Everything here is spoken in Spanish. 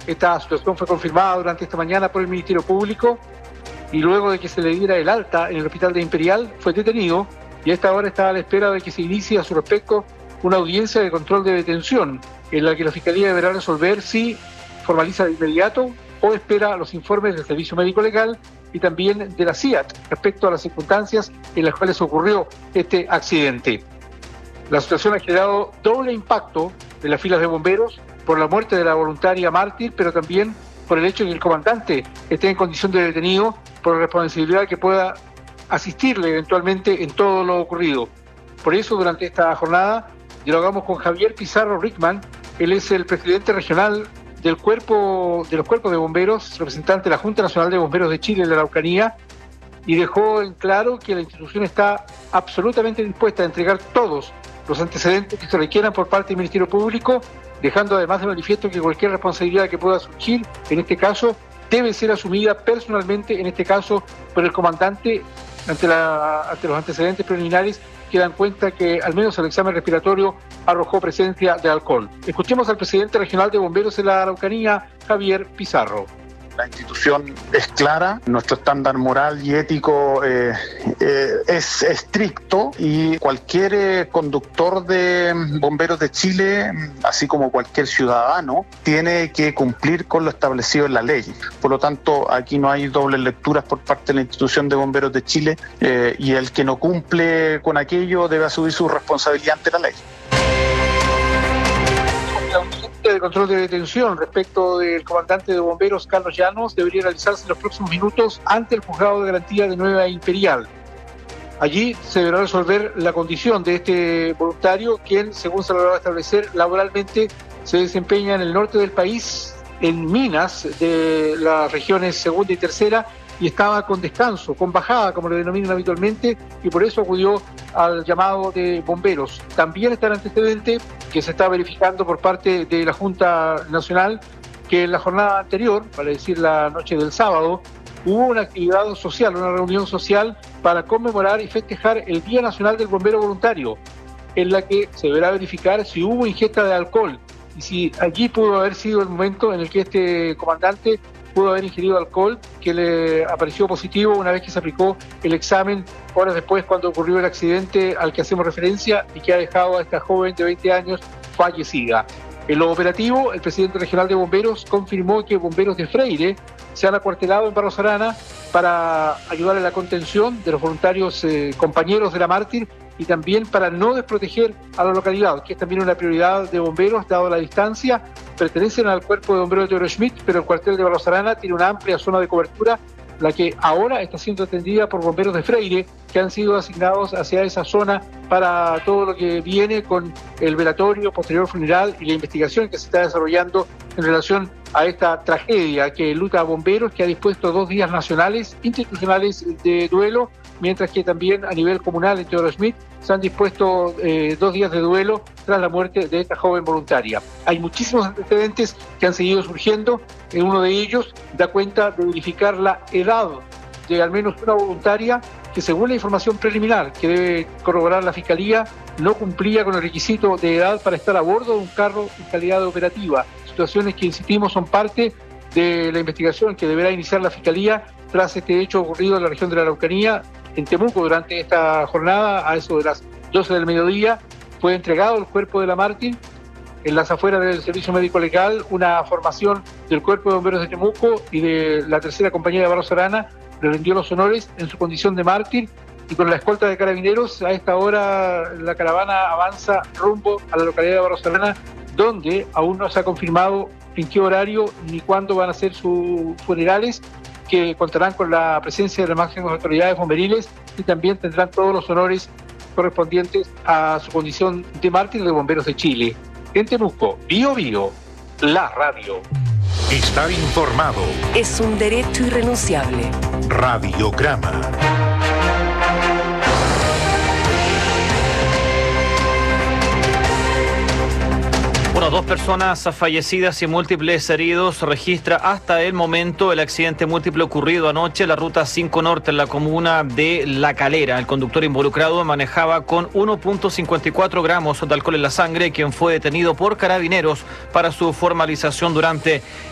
Esta situación fue confirmada durante esta mañana por el Ministerio Público y luego de que se le diera el alta en el hospital de Imperial, fue detenido y a esta hora está a la espera de que se inicie a su respecto una audiencia de control de detención en la que la Fiscalía deberá resolver si formaliza de inmediato o espera los informes del Servicio Médico Legal y también de la CIAT respecto a las circunstancias en las cuales ocurrió este accidente. La situación ha generado doble impacto en las filas de bomberos por la muerte de la voluntaria mártir, pero también por el hecho de que el comandante esté en condición de detenido por la responsabilidad que pueda asistirle eventualmente en todo lo ocurrido. Por eso, durante esta jornada, dialogamos con Javier Pizarro Rickman. Él es el presidente regional de los cuerpos de bomberos, representante de la Junta Nacional de Bomberos de Chile en la Araucanía, y dejó en claro que la institución está absolutamente dispuesta a entregar todos los antecedentes que se requieran por parte del Ministerio Público, dejando además de manifiesto que cualquier responsabilidad que pueda surgir, en este caso, debe ser asumida personalmente, en este caso, por el comandante, ante los antecedentes preliminares que dan cuenta que al menos el examen respiratorio arrojó presencia de alcohol. Escuchemos al presidente regional de bomberos de la Araucanía, Javier Pizarro. La institución es clara, nuestro estándar moral y ético es estricto y cualquier conductor de bomberos de Chile, así como cualquier ciudadano, tiene que cumplir con lo establecido en la ley. Por lo tanto, aquí no hay dobles lecturas por parte de la institución de bomberos de Chile y el que no cumple con aquello debe asumir su responsabilidad ante la ley. La audiencia de control de detención respecto del comandante de bomberos Carlos Llanos debería realizarse en los próximos minutos ante el juzgado de garantía de Nueva Imperial. Allí se deberá resolver la condición de este voluntario, quien, según se logró establecer, laboralmente se desempeña en el norte del país, en minas de las regiones segunda y tercera, y estaba con descanso, con bajada, como le denominan habitualmente, y por eso acudió al llamado de bomberos. También está el antecedente que se está verificando por parte de la Junta Nacional, que en la jornada anterior, para decir la noche del sábado, hubo una actividad social, una reunión social para conmemorar y festejar el Día Nacional del Bombero Voluntario, en la que se deberá verificar si hubo ingesta de alcohol y si allí pudo haber sido el momento en el que este comandante pudo haber ingerido alcohol, que le apareció positivo una vez que se aplicó el examen horas después cuando ocurrió el accidente al que hacemos referencia y que ha dejado a esta joven de 20 años fallecida. En lo operativo, el presidente regional de bomberos confirmó que bomberos de Freire se han acuartelado en Barros Arana para ayudar en la contención de los voluntarios compañeros de la mártir y también para no desproteger a la localidad, que es también una prioridad de bomberos, dado la distancia. Pertenecen al cuerpo de bomberos de Oro Schmidt, pero el cuartel de Barros Arana tiene una amplia zona de cobertura, la que ahora está siendo atendida por bomberos de Freire, que han sido asignados hacia esa zona para todo lo que viene con el velatorio, posterior funeral y la investigación que se está desarrollando en relación a esta tragedia que luta a bomberos, que ha dispuesto 2 días nacionales, institucionales de duelo, mientras que también a nivel comunal en Teodoro Schmidt se han dispuesto 2 días de duelo tras la muerte de esta joven voluntaria. Hay muchísimos antecedentes que han seguido surgiendo. Uno de ellos da cuenta de verificar la edad de al menos una voluntaria que, según la información preliminar que debe corroborar la Fiscalía, no cumplía con el requisito de edad para estar a bordo de un carro en calidad de operativa. Situaciones que, insistimos, son parte de la investigación que deberá iniciar la Fiscalía tras este hecho ocurrido en la región de la Araucanía, en Temuco. Durante esta jornada, a eso de las 12 del mediodía, fue entregado el cuerpo de la mártir en las afueras del Servicio Médico Legal. Una formación del Cuerpo de Bomberos de Temuco y de la tercera compañía de Barros Arana le rindió los honores en su condición de mártir, y con la escolta de carabineros a esta hora la caravana avanza rumbo a la localidad de Barros Arana, donde aún no se ha confirmado en qué horario ni cuándo van a ser sus funerales, que contarán con la presencia de las máximas autoridades bomberiles y también tendrán todos los honores correspondientes a su condición de mártir de Bomberos de Chile. En Temuco, Bío Bío, la radio. Estar informado es un derecho irrenunciable. Radiograma. Bueno, 2 personas fallecidas y múltiples heridos registra hasta el momento el accidente múltiple ocurrido anoche en la ruta 5 Norte en la comuna de La Calera. El conductor involucrado manejaba con 1.54 gramos de alcohol en la sangre, quien fue detenido por carabineros para su formalización durante